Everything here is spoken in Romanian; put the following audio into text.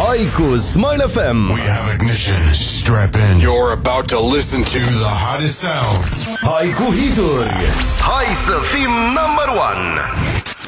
Hai cu Smile FM. We have ignition. Strap in. You're about to listen to the hottest sound. Hai cu hituri. Hai să fim number one.